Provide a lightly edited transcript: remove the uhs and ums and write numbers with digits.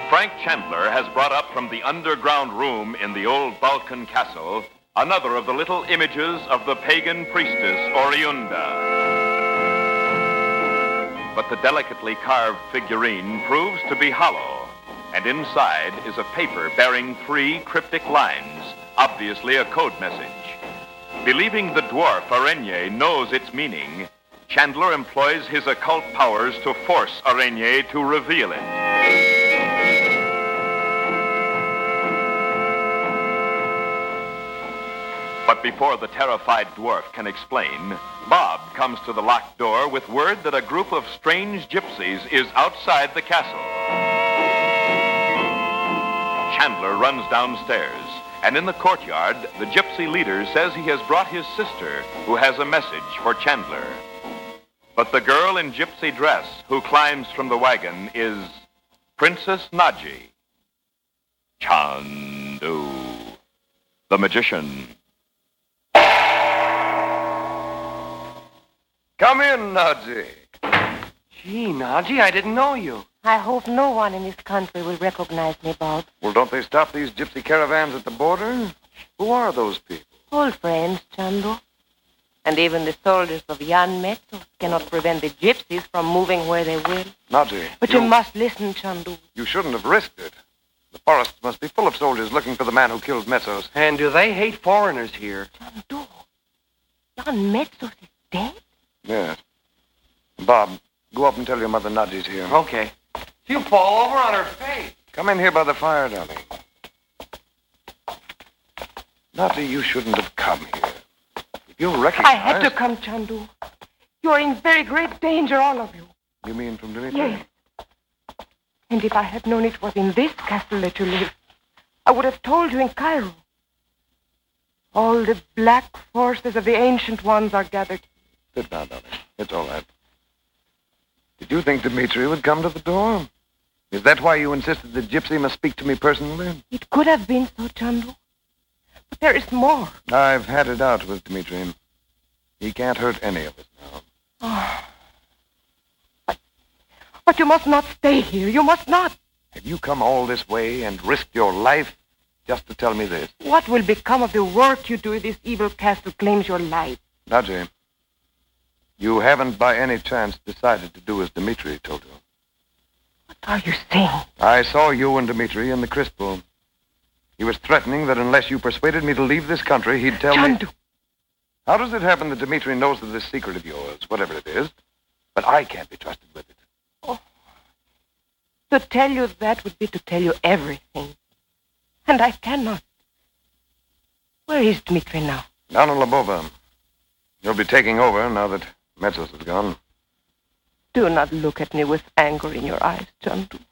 Frank Chandler has brought up from the underground room in the old Balkan castle another of the little images of the pagan priestess Oriunda. But the delicately carved figurine proves to be hollow, and inside is a paper bearing 3 cryptic lines, obviously a code message. Believing the dwarf Araignée knows its meaning, Chandler employs his occult powers to force Araignée to reveal it. But before the terrified dwarf can explain, Bob comes to the locked door with word that a group of strange gypsies is outside the castle. Chandler runs downstairs, and in the courtyard, the gypsy leader says he has brought his sister, who has a message for Chandler. But the girl in gypsy dress who climbs from the wagon is Princess Nadji. Chandu, the magician. Come in, Nadji. Gee, Nadji, I didn't know you. I hope no one in this country will recognize me, Bob. Well, don't they stop these gypsy caravans at the border? Who are those people? Old friends, Chandu. And even the soldiers of Jan Metzos cannot prevent the gypsies from moving where they will. Nadji. But you must listen, Chandu. You shouldn't have risked it. The forest must be full of soldiers looking for the man who killed Metzos. And do they hate foreigners here? Chandu, Jan Metzos is dead? Yes. Bob, go up and tell your mother Nadji's here. Okay. She'll fall over on her face. Come in here by the fire, darling. Nadji, you shouldn't have come here. If you recognize... I had to come, Chandu. You're in very great danger, all of you. You mean from Dimitri? Yes. And if I had known it was in this castle that you live, I would have told you in Cairo. All the black forces of the Ancient Ones are gathered. Sit down, darling. It's all right. Did you think Dimitri would come to the door? Is that why you insisted the gypsy must speak to me personally? It could have been so, Chandu. But there is more. I've had it out with Dimitri. He can't hurt any of us now. Oh. But you must not stay here. You must not. Have you come all this way and risked your life just to tell me this? What will become of the work you do if this evil castle claims your life? Nadji, you haven't by any chance decided to do as Dimitri told you. What are you saying? I saw you and Dimitri in the Crispo. He was threatening that unless you persuaded me to leave this country, he'd tell me... Chandu. How does it happen that Dimitri knows of this secret of yours, whatever it is, but I can't be trusted with it? Oh. To tell you that would be to tell you everything. And I cannot. Where is Dimitri now? Down in Labova. He'll be taking over now that Metzos is gone. Do not look at me with anger in your eyes, Chandu.